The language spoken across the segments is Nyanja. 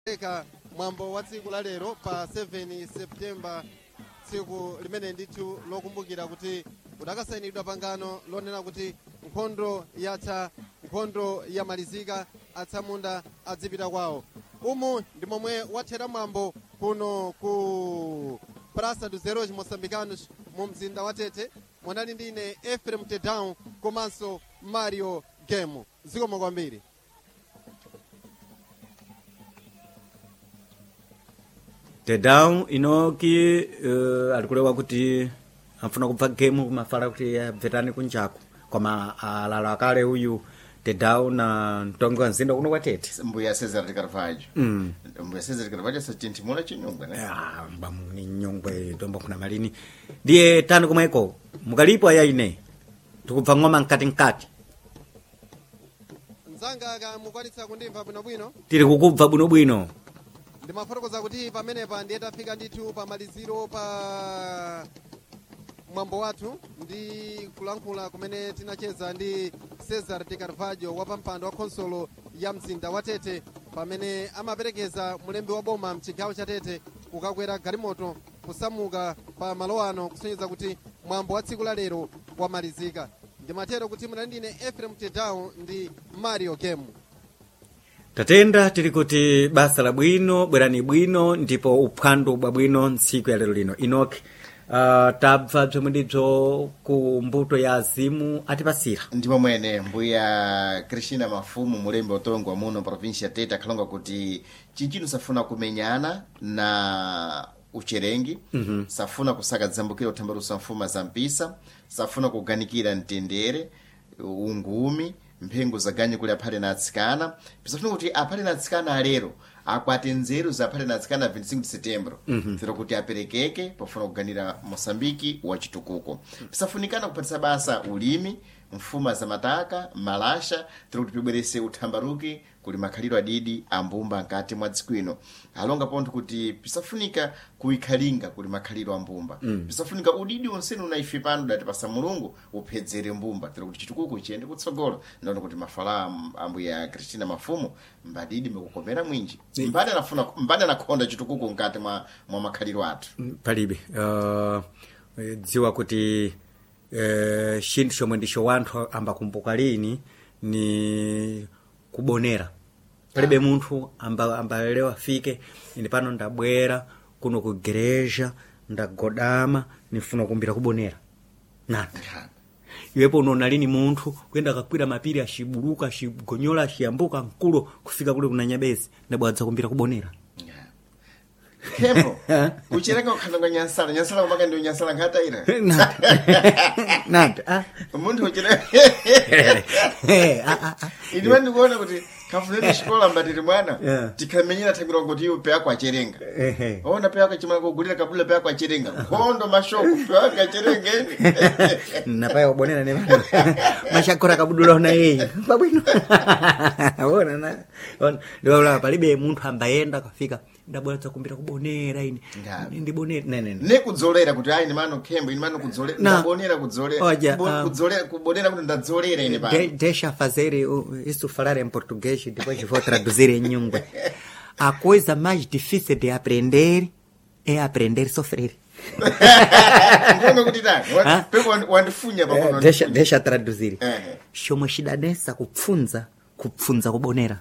Eka mwambo wa tsiku la lero pa 7 Septemba tsiku limene ndithu lokumbukira kuti kudakasainidwa pangano lonena kuti nkhondo yatha, nkhondo yamalizika, atsamunda adzipita kwawo. Umu ndi momwe wathera mwambo kuno ku Praça dos Heróis Moçambicanos mu mzinda wa Tete. Mwanali ndine Ephraim Tedown komanso Mario Gemo. Zikomo kwambiri. Tedown inoki alikulewa kuti amfuna kubva game kumafala kuti abvetani kunjaku koma alala kale uyu Tedown na mtongo nzinda kuno kwa Tete mbuya Cesar de Carvalho mbuya Cesar de Carvalho satintimula chinyongwe ne ni nyongwe dombo kuna malini ndiye tano kumweko mukalipo ayaine tukubva ngoma nkati Nzanga ka mukwanitsa kundimva bwino tiri kukubva bwino ndimafotokoza kuti pamenepa ndiye tafika ndithu pamaliziro pa mwambo wathu ndi kulankhula kumene tinacheza ndi Cesar de Carvalho wa pampando wa khonsolo ya mzinda wa Tete pamene amaperekeza mulembi wa boma mchigawo cha Tete kukakwera galimoto kusamuka pa malo ano kusonyeza kuti mwambo wa tsiku la lero wamalizika. Ndimatero kuti muna ndine Ephraim Tedown ndi Mario Gemo. Tatenda tiri kuti basa la bwino bwerani bwino ndipo uphwando bwa bwino ntsiku ya lero lino Enoch tabva bzomwendibzo ku mbuto ya azimu atipasira ndipo mwene mbuya Cristina Mafumu mulembe otongwa muno provincia ya Tete akhalonga kuti chinchino safuna kumenyana na ucherengi safuna kusaka dzambukira uthambalusa mfuma za mpisa safuna kuganikira mtendere ungumi mphengo zaganyu kuli aphale na atsikana pisafuna kuti aphale na atsikana alero akwate nzeru za aphale na atsikana 25 Setembro zero kuti aperekeke pofuna kuganira Mosambiki wa chitukuko pisafunikana kupatisa basa ulimi mfuma za mataka malasha tiri kuti pibwerese uthambaruki kuli makhaliro adidi ambumba nkati mwa dzikwino alonga pontho kuti pisafunika kuikhalinga kuli makhaliro ambumba pisafunika udidi onsene unaife pano dati pasa mulungu uphedzere mbumba tiri kuti chitukuko chiyende kutsogolo ndaona kuti mafala ambuya Cristina Mafumu mbadidi mekukomera mwinji mbade anakhonda chitukuko nkati mwa makhaliro athu palibe dziwa kuti shintu chomwe ndicho wanthu ambakumbuka lini ni kubonera palibe munthu ambalewa fike ine pano ndabwera kuno ku gereja ndagodama nifuna kumbira kubonera nati iwepo unaona lini munthu kuyenda kakwira mapiri ashibuluka ashigonyola ashiyambuka mkulo kufika kule kuna Nyabezi ndabwadza kumbira kubonera Kemo, kuchireka ukhananga nyansala umaka ndio nyansala ngata ira. Nati, Umuntu uchireka. Idwa ndikuona kuti kafuneni shikola mbatiri mwana, tikamenyera thangiro ngoti upe akwa cherenga. Ona pe akwa chimala kugulira kabula pe akwa cherenga. Kondo mashoko pe akwa cherengeni. Napaya ubonera ne bana. Mashakora kabudula ona yeye. Babwino. Ona na. Ndio palibe munthu ambayenda kafika ndabwera kumbira kubonera ine ndibonera ne kudzolera kuti ayi mano Khembo ine mano kudzolera ndabonera kudzolera kubonera kuti ndadzolera ine bana deixa fazer isso falar em português depois vou traduzir em língua. A coisa mais difícil de aprender é aprender a sofrer. Ngono kuti dai wandifunya pamono deixa traduzir chomwe chidanesa kupfunza kubonera.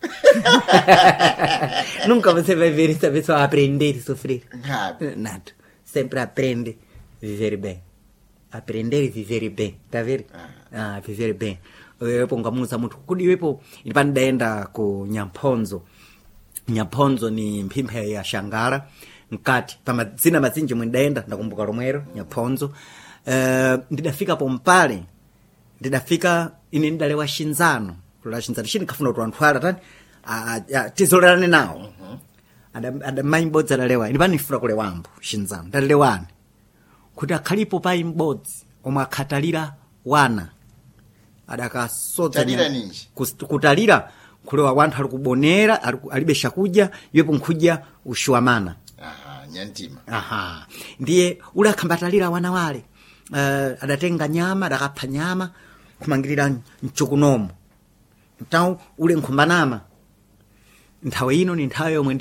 Nunca você vai ver essa pessoa aprender a sofrer. Nada. Sempre aprende a viver bem. Aprender a viver bem. Tá vendo? Viver bem. Eu pongo a música muito. Quando eu ndaenda ku Nyamphonzo. Nyamphonzo ni mphimhe ya Shangara. Nkati. Pama zina mazinji mwendaenda. Ndakumbuka romero. Nyamphonzo. Ndidafika pompale. Ndidafika ine ndalewa Shinzano. Kula Shinzano. Shini kafuna utuantwala tani. Tizolelane nawo adamai mbodzi adalewa ini panifuna kulewambo Shinzano ndalewani kuti akhalipo pai mbodzi omwe akhatalira wana adakasodza kutalira kulewa wanthu ali kubonera alibe shakudya iwepo nkudya ushiwamana nyantima ndiye ule akhambatalira wana wale adatenga nyama adakapha nyama kumangirira mchukunomo então ule nkhumbanama nthawi ino ni nthawi yomwe